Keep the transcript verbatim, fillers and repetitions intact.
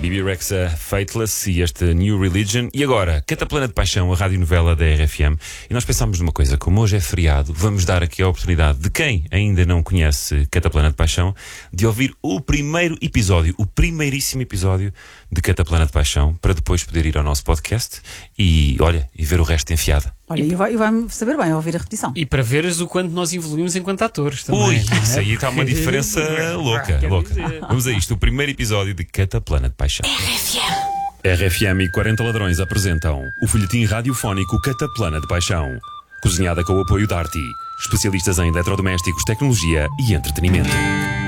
Bibi Rexha, Fateless e este New Religion. E agora, Cataplana de Paixão, a radionovela da R F M. E nós pensámos numa coisa, como hoje é feriado, vamos dar aqui a oportunidade de quem ainda não conhece Cataplana de Paixão de ouvir o primeiro episódio, o primeiríssimo episódio de Cataplana de Paixão, para depois poder ir ao nosso podcast e, olha, e ver o resto enfiada. Olha, e vai- e vai-me saber bem ouvir a repetição. E para veres o quanto nós evoluímos enquanto atores também. Ui, não é? isso aí está uma diferença louca, Quer louca. dizer. Vamos a isto, o primeiro episódio de Cataplana de Paixão. R F M. R F M e quarenta Ladrões apresentam o folhetim radiofónico Cataplana de Paixão. Cozinhada com o apoio da Arti, especialistas em eletrodomésticos, tecnologia e entretenimento.